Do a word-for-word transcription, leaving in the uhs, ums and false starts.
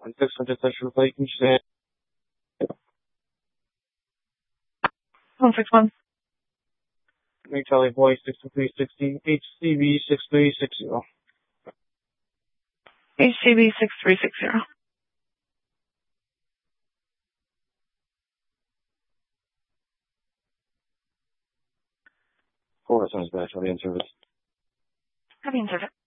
six hundred Central Lake, Michigan. one six one. Make Charlie Boy six three sixty, H C B six three six zero. H C B six three six zero. Four sounds bad, Charlie in service. Heavy in service.